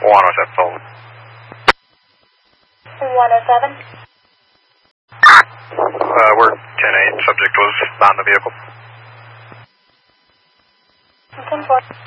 107 Sullivan. 107. We're 10-8. Subject was not in the vehicle. 10-4.